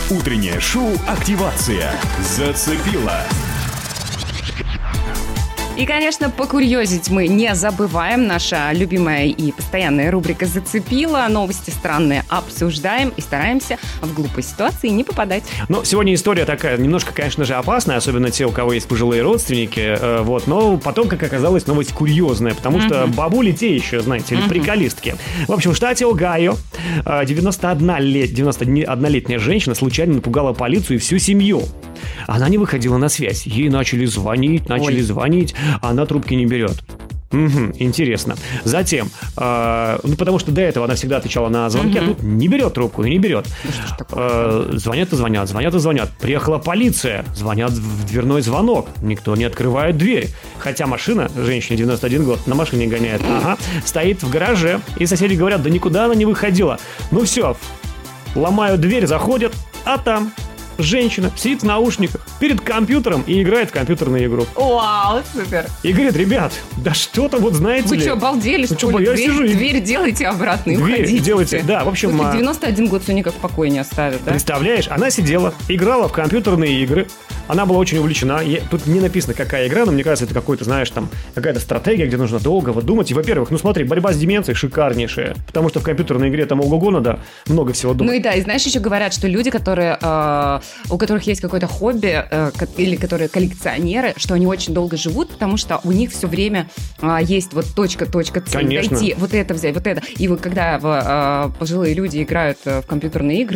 Утреннее шоу «Активация» зацепило. И, конечно, покурьезить мы не забываем. Наша любимая и постоянная рубрика «Зацепила». Новости странные обсуждаем и стараемся в глупые ситуации не попадать. Ну, сегодня история такая, немножко, конечно же, опасная, особенно те, у кого есть пожилые родственники. Но потом, как оказалось, новость курьезная, потому что бабули те еще, знаете, приколистки. В общем, в штате Огайо 91-летняя женщина случайно напугала полицию и всю семью. Она не выходила на связь. Ей начали звонить, а она трубки не берет. Интересно. Затем, потому что до этого она всегда отвечала на звонки, а тут не берет трубку и не берет. Звонят и звонят. Приехала полиция, звонят в дверной звонок. Никто не открывает дверь. Хотя машина, женщине 91 год, на машине гоняет. Стоит в гараже, и соседи говорят, да никуда она не выходила. Ну все, ломают дверь, заходят, а там женщина сидит в наушниках перед компьютером и играет в компьютерную игру. Вау, супер. И говорит, ребят, да что-то вот знаете Вы ли... что, обалдели, что ли? Я сижу... Дверь делайте обратно и дверь уходите. Делайте, да, в общем... 91 год все никак в покое не оставит, да? Представляешь, она сидела, играла в компьютерные игры. Она была очень увлечена. Тут не написано, какая игра, но мне кажется, это какой-то, знаешь, там, какая-то стратегия, где нужно долго вот думать. И, во-первых, смотри, борьба с деменцией шикарнейшая. Потому что в компьютерной игре там ого-го надо много всего думать. Ну и да, и знаешь, еще говорят, что люди, которые, у которых есть какое-то хобби, или которые коллекционеры, что они очень долго живут, потому что у них все время есть вот точка, цель, конечно. дойти, вот это взять, вот это. И вот когда пожилые люди играют в компьютерные игры,